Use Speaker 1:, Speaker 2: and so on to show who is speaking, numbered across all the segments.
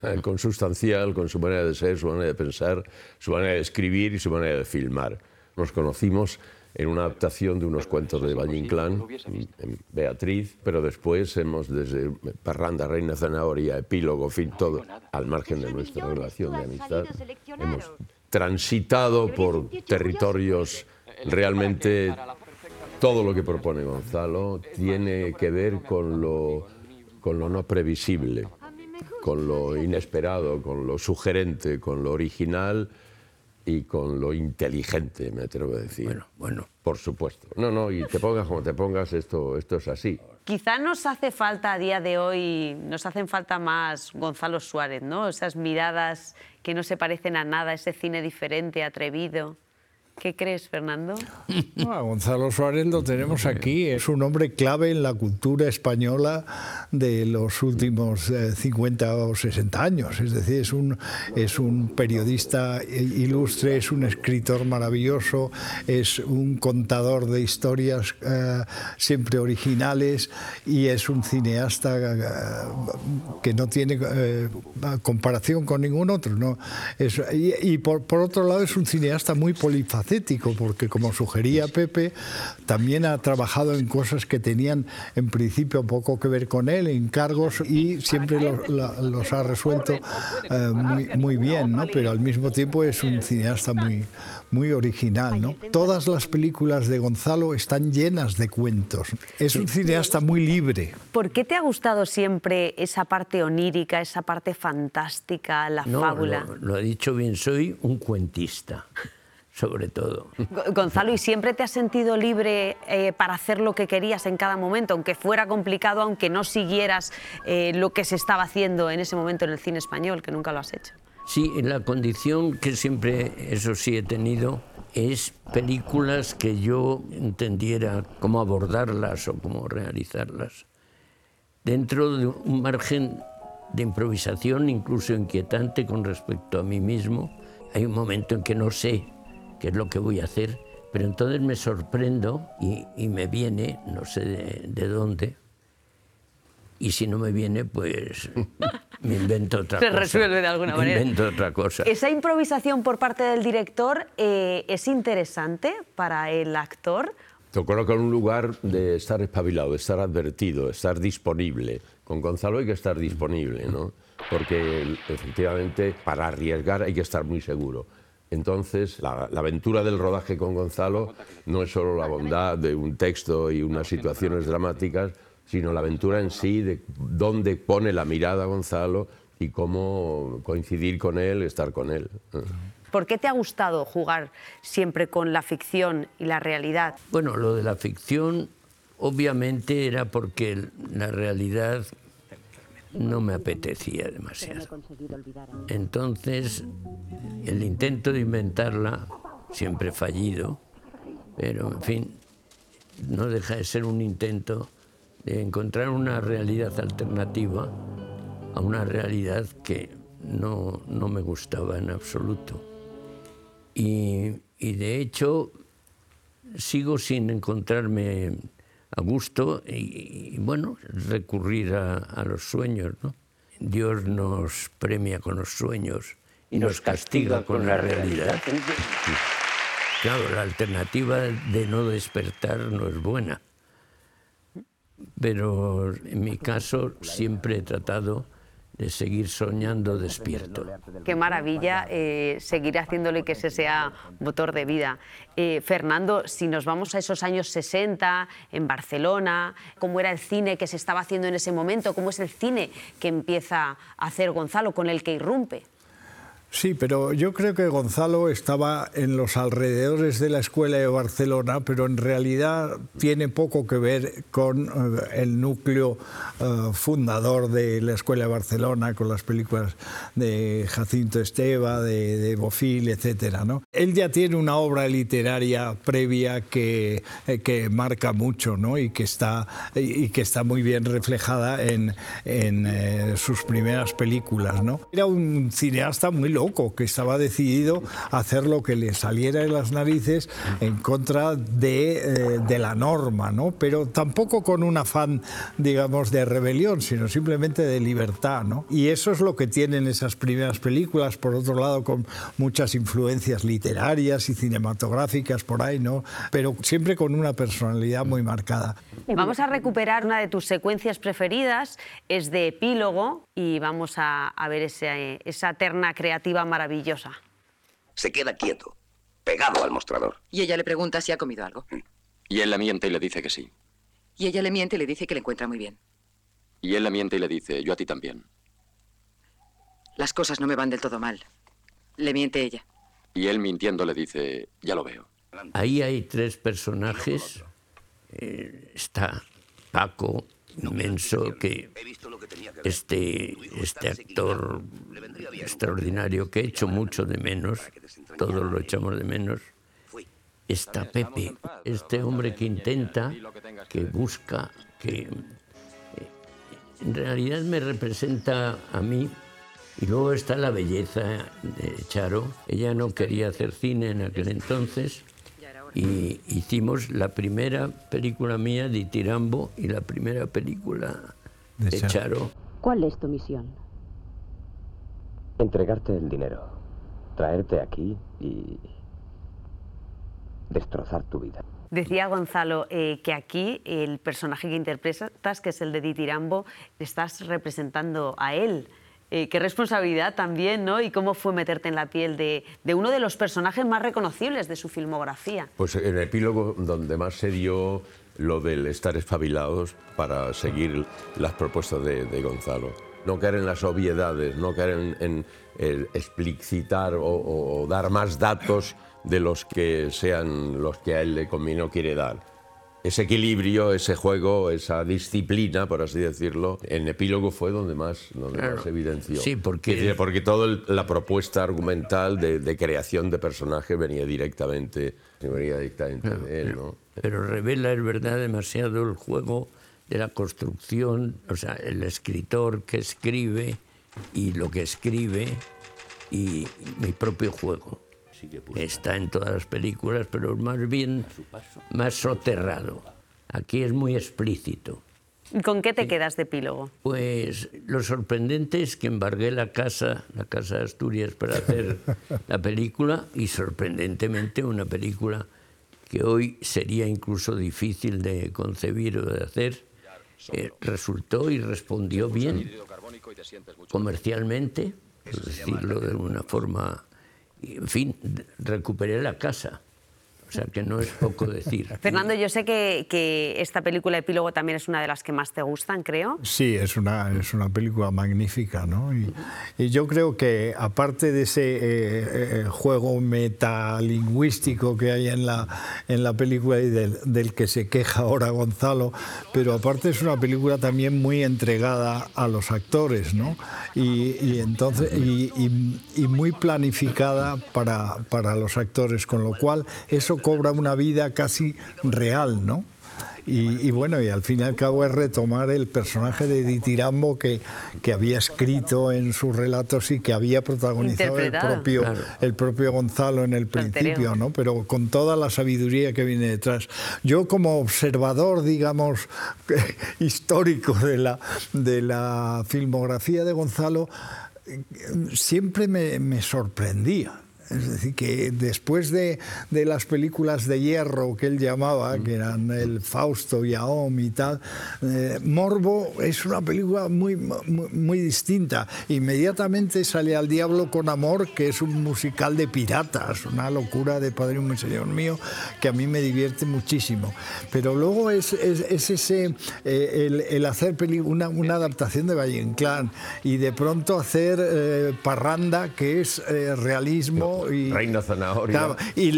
Speaker 1: Consustancial, con su manera de ser, su manera de pensar, su manera de escribir y su manera de filmar. Nos conocimos en una adaptación de unos cuentos de Valle Inclán, en Beatriz, pero después hemos, desde Parranda, Reina Zanahoria, Epílogo, fin, todo, al margen de nuestra relación de amistad, hemos transitado por territorios realmente. Todo lo que propone Gonzalo tiene que ver con lo no previsible, con lo inesperado, con lo sugerente, con lo original y con lo inteligente, me atrevo a decir.
Speaker 2: Bueno.
Speaker 1: Por supuesto. No, y te pongas como te pongas, esto es así.
Speaker 3: Quizá nos hace falta a día de hoy, nos hacen falta más Gonzalo Suárez, ¿no? Esas miradas que no se parecen a nada, ese cine diferente, atrevido. ¿Qué crees, Fernando?
Speaker 4: Gonzalo Suárez lo tenemos aquí, es un hombre clave en la cultura española de los últimos 50 o 60 años. Es decir, es un periodista ilustre, es un escritor maravilloso, es un contador de historias siempre originales y es un cineasta que no tiene comparación con ningún otro, ¿no? Y por otro lado es un cineasta muy polifacético, porque como sugería Pepe, también ha trabajado en cosas que tenían en principio poco que ver con él, encargos, y siempre los ha resuelto muy bien, ¿no? Pero al mismo tiempo es un cineasta muy original, ¿no? Todas las películas de Gonzalo están llenas de cuentos. Es un cineasta muy libre.
Speaker 3: ¿Por qué te ha gustado siempre esa parte onírica, esa parte fantástica, la fábula?
Speaker 2: Lo ha dicho bien, soy un cuentista. Sobre todo.
Speaker 3: Gonzalo, ¿y siempre te has sentido libre para hacer lo que querías en cada momento, aunque fuera complicado, aunque no siguieras lo que se estaba haciendo en ese momento en el cine español, que nunca lo has hecho?
Speaker 2: Sí, la condición que siempre, eso sí, he tenido es películas que yo entendiera cómo abordarlas o cómo realizarlas dentro de un margen de improvisación, incluso inquietante con respecto a mí mismo. Hay un momento en que no sé qué es lo que voy a hacer, pero entonces me sorprendo y me viene, no sé de dónde, y si no me viene, pues me invento otra cosa.
Speaker 3: Se resuelve de alguna manera.
Speaker 2: Me invento otra cosa.
Speaker 3: ¿Esa improvisación por parte del director es interesante para el actor?
Speaker 1: Te coloca en un lugar de estar espabilado, de estar advertido, de estar disponible. Con Gonzalo hay que estar disponible, ¿no? Porque efectivamente para arriesgar hay que estar muy seguro. Entonces, la aventura del rodaje con Gonzalo no es solo la bondad de un texto y unas situaciones dramáticas, sino la aventura en sí, de dónde pone la mirada Gonzalo y cómo coincidir con él, estar con él.
Speaker 3: ¿Por qué te ha gustado jugar siempre con la ficción y la realidad?
Speaker 2: Bueno, lo de la ficción obviamente era porque la realidad no me apetecía demasiado. Entonces, el intento de inventarla, siempre fallido, pero en fin, no deja de ser un intento de encontrar una realidad alternativa a una realidad que no me gustaba en absoluto. Y de hecho, sigo sin encontrarme a gusto y bueno, recurrir a los sueños, ¿no? Dios nos premia con los sueños y nos castiga con la realidad. Claro, la alternativa de no despertar no es buena, pero en mi caso siempre he tratado de seguir soñando despierto.
Speaker 3: Qué maravilla seguir haciéndole que ese sea motor de vida. Fernando, si nos vamos a esos años 60, en Barcelona, ¿cómo era el cine que se estaba haciendo en ese momento? ¿Cómo es el cine que empieza a hacer Gonzalo, con el que irrumpe?
Speaker 4: Sí, pero yo creo que Gonzalo estaba en los alrededores de la Escuela de Barcelona, pero en realidad tiene poco que ver con el núcleo fundador de la Escuela de Barcelona, con las películas de Jacinto Esteva, de Bofill, etcétera, ¿no? Él ya tiene una obra literaria previa que marca mucho, ¿no? y que está muy bien reflejada en sus primeras películas, ¿no? Era un cineasta muy loco, que estaba decidido a hacer lo que le saliera de las narices en contra de la norma, ¿no? Pero tampoco con un afán, digamos, de rebelión, sino simplemente de libertad, ¿no? Y eso es lo que tienen esas primeras películas, por otro lado, con muchas influencias literarias y cinematográficas por ahí, ¿no? Pero siempre con una personalidad muy marcada.
Speaker 3: Vamos a recuperar una de tus secuencias preferidas, es de epílogo, y vamos a ver esa terna creativa maravillosa.
Speaker 5: Se queda quieto, pegado al mostrador.
Speaker 6: Y ella le pregunta si ha comido algo.
Speaker 7: Y él la miente y le dice que sí.
Speaker 6: Y ella le miente y le dice que le encuentra muy bien.
Speaker 7: Y él la miente y le dice, yo a ti también.
Speaker 6: Las cosas no me van del todo mal. Le miente ella.
Speaker 7: Y él mintiendo le dice, ya lo veo.
Speaker 2: Ahí hay tres personajes. Está Paco, inmenso, que este actor extraordinario que he hecho mucho de menos, todos lo echamos de menos. Está Pepe, este hombre que intenta, que busca, que en realidad me representa a mí. Y luego está la belleza de Charo. Ella no quería hacer cine en aquel entonces. Y hicimos la primera película mía, Ditirambo, y la primera película de Charo.
Speaker 8: ¿Cuál es tu misión?
Speaker 9: Entregarte el dinero, traerte aquí y destrozar tu vida.
Speaker 3: Decía Gonzalo que aquí el personaje que interpretas, que es el de Ditirambo, estás representando a él. Qué responsabilidad también, ¿no? Y cómo fue meterte en la piel de uno de los personajes más reconocibles de su filmografía.
Speaker 1: Pues en el epílogo donde más se dio lo del estar espabilados para seguir las propuestas de Gonzalo. No caer en las obviedades, no caer en explicitar o dar más datos de los que sean los que a él le conviene o quiere dar. Ese equilibrio, ese juego, esa disciplina, por así decirlo, en epílogo fue donde más evidenció.
Speaker 2: Sí, porque
Speaker 1: toda la propuesta argumental de creación de personaje venía directamente de él, ¿no?
Speaker 2: Pero revela, es verdad, demasiado el juego de la construcción, o sea, el escritor que escribe y lo que escribe y mi propio juego. Está en todas las películas, pero más bien más soterrado. Aquí es muy explícito.
Speaker 3: ¿Y con qué te quedas de epílogo?
Speaker 2: Pues lo sorprendente es que embargué la casa de Asturias para hacer la película, y sorprendentemente una película que hoy sería incluso difícil de concebir o de hacer, resultó y respondió bien comercialmente, por decirlo de una forma. Y, en fin, recuperé la casa. O sea, que no es poco decir.
Speaker 3: Fernando, yo sé que esta película Epílogo también es una de las que más te gustan, creo.
Speaker 4: Sí, es una película magnífica, ¿no? Y yo creo que, aparte de ese juego metalingüístico que hay en la película y del que se queja ahora Gonzalo, pero aparte es una película también muy entregada a los actores, ¿no? Y muy planificada para los actores, con lo cual eso cobra una vida casi real, ¿no? Y bueno, y al fin y al cabo es retomar el personaje de Ditirambo que había escrito en sus relatos y que había protagonizado el propio Gonzalo en el principio, ¿no? Pero con toda la sabiduría que viene detrás. Yo, como observador, digamos, histórico de la filmografía de Gonzalo, siempre me sorprendía. Es decir, que después de las películas de hierro que él llamaba, que eran el Fausto y Ahom y tal, Morbo es una película muy distinta. Inmediatamente sale Al diablo con amor, que es un musical de piratas, una locura de Padre y Señor mío, que a mí me divierte muchísimo. Pero luego es ese el hacer una adaptación de Valle Inclán y de pronto hacer Parranda, que es realismo.
Speaker 1: Reina Zanahoria.
Speaker 4: Claro,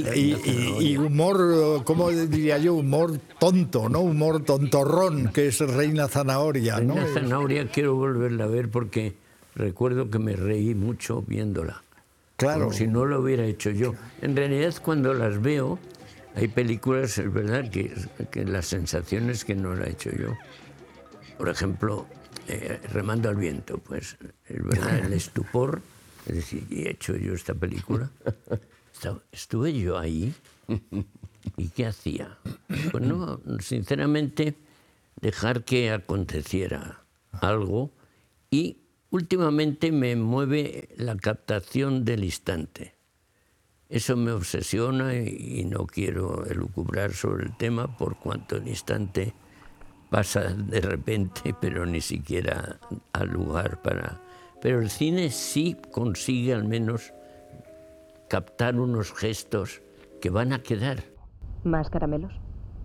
Speaker 4: y humor, ¿cómo diría yo? Humor tonto, ¿no? Humor tontorrón, que es Reina Zanahoria, ¿no?
Speaker 2: Reina Zanahoria quiero volverla a ver porque recuerdo que me reí mucho viéndola.
Speaker 4: Claro.
Speaker 2: Como si no lo hubiera hecho yo. En realidad, cuando las veo, hay películas, es verdad, que las sensaciones que no la he hecho yo. Por ejemplo, Remando al viento, pues es verdad, el estupor Es decir, ¿he hecho yo esta película? ¿Estuve yo ahí? ¿Y qué hacía? Pues no, sinceramente, dejar que aconteciera algo, y últimamente me mueve la captación del instante. Eso me obsesiona y no quiero elucubrar sobre el tema por cuanto el instante pasa de repente, pero ni siquiera al lugar para... Pero el cine sí consigue al menos captar unos gestos que van a quedar.
Speaker 8: ¿Más caramelos?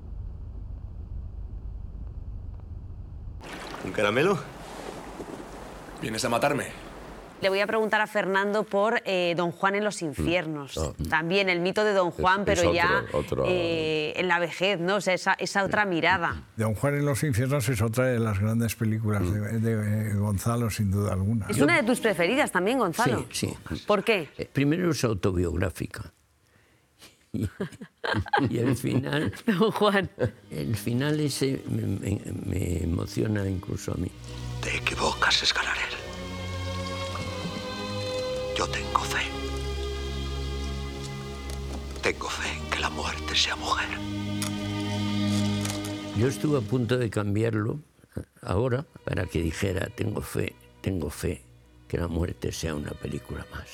Speaker 10: ¿Un caramelo? ¿Vienes a matarme?
Speaker 3: Le voy a preguntar a Fernando por Don Juan en los infiernos. También el mito de Don Juan, pero ya en la vejez, ¿no? O sea, esa otra mirada.
Speaker 4: Don Juan en los infiernos es otra de las grandes películas de Gonzalo, sin duda alguna.
Speaker 3: Es una de tus preferidas también, Gonzalo.
Speaker 2: Sí.
Speaker 3: ¿Por qué?
Speaker 2: Primero es autobiográfica. Y el final...
Speaker 3: Don Juan.
Speaker 2: El final ese me emociona incluso a mí.
Speaker 5: Te equivocas, Escalarer. Yo tengo fe. Tengo fe en que la muerte sea mujer.
Speaker 2: Yo estuve a punto de cambiarlo ahora para que dijera tengo fe que la muerte sea una película más.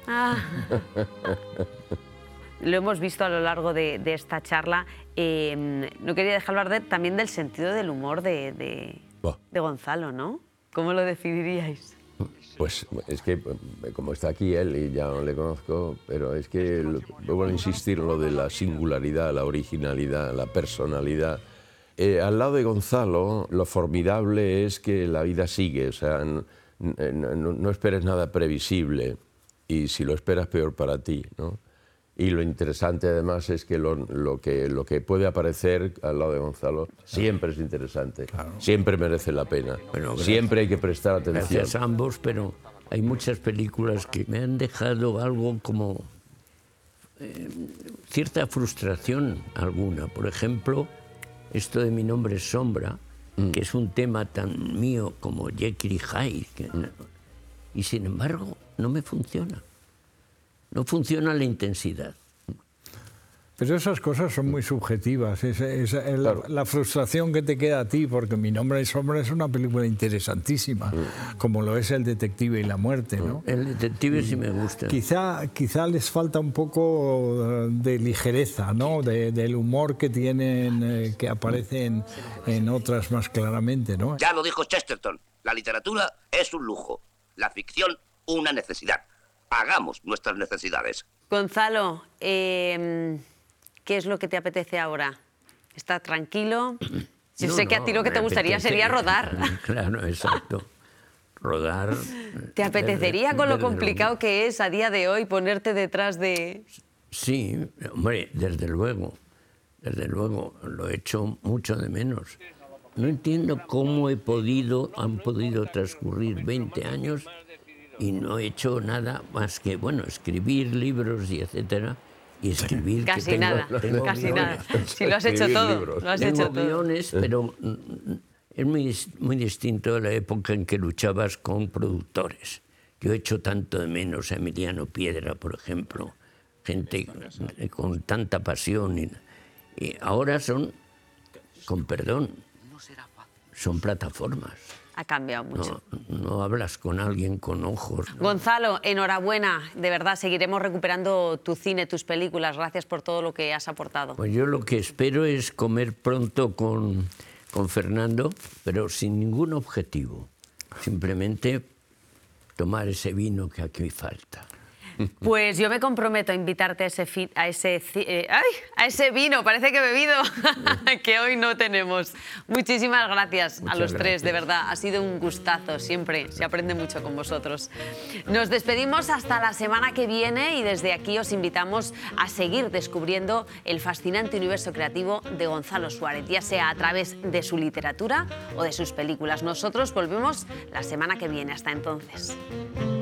Speaker 3: Lo hemos visto a lo largo de esta charla. No quería dejar de hablar también del sentido del humor de Gonzalo, ¿no? ¿Cómo lo definiríais?
Speaker 1: Pues es que, como está aquí él y ya no le conozco, pero es que vuelvo a insistir en lo de la singularidad, la originalidad, la personalidad. Al lado de Gonzalo, lo formidable es que la vida sigue, o sea, no esperes nada previsible, y si lo esperas, peor para ti, ¿no? Y lo interesante además es que lo que puede aparecer al lado de Gonzalo siempre es interesante, siempre merece la pena, siempre hay que prestar atención.
Speaker 2: Gracias a ambos, pero hay muchas películas que me han dejado algo como cierta frustración alguna. Por ejemplo, esto de Mi nombre es Sombra, que es un tema tan mío como Jekyll y Hyde, y sin embargo no me funciona. No funciona la intensidad.
Speaker 4: Pero esas cosas son muy subjetivas. La frustración que te queda a ti, porque Mi nombre es Sombra es una película interesantísima, como lo es El detective y la muerte, ¿no?
Speaker 2: El detective sí me gusta.
Speaker 4: Quizá les falta un poco de ligereza, ¿no? Del humor que tienen, que aparece en otras más claramente, ¿no?
Speaker 5: Ya lo dijo Chesterton, la literatura es un lujo, la ficción una necesidad. Hagamos nuestras necesidades.
Speaker 3: Gonzalo, ¿qué es lo que te apetece ahora? ¿Estar tranquilo? Yo sé que a ti lo que te gustaría sería rodar.
Speaker 2: Claro, exacto. Rodar.
Speaker 3: ¿Te apetecería con lo complicado que es a día de hoy ponerte detrás de...?
Speaker 2: Sí, hombre, desde luego, lo he hecho mucho de menos. No entiendo cómo han podido transcurrir 20 años y no he hecho nada más que, bueno, escribir libros y etcétera. Y escribir...
Speaker 3: Casi nada. Si lo has hecho todo, lo has hecho todo.
Speaker 2: Tengo guiones, pero es muy distinto a la época en que luchabas con productores. Yo he hecho tanto de menos a Emiliano Piedra, por ejemplo, gente con tanta pasión. Y ahora son, con perdón, son plataformas.
Speaker 3: Ha cambiado mucho.
Speaker 2: No hablas con alguien con ojos, ¿no?
Speaker 3: Gonzalo, enhorabuena. De verdad, seguiremos recuperando tu cine, tus películas. Gracias por todo lo que has aportado.
Speaker 2: Pues yo lo que espero es comer pronto con Fernando, pero sin ningún objetivo. Simplemente tomar ese vino que aquí falta.
Speaker 3: Pues yo me comprometo a invitarte a ese vino, parece que he bebido, que hoy no tenemos. Muchísimas gracias a los tres, de verdad. Ha sido un gustazo, siempre se aprende mucho con vosotros. Nos despedimos hasta la semana que viene y desde aquí os invitamos a seguir descubriendo el fascinante universo creativo de Gonzalo Suárez, ya sea a través de su literatura o de sus películas. Nosotros volvemos la semana que viene. Hasta entonces.